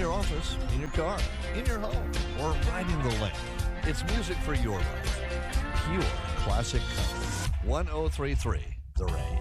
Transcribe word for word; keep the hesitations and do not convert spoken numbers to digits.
your office, in your car, in your home, or riding the lane. It's music for your life. Pure classic country. ten thirty-three The Rain.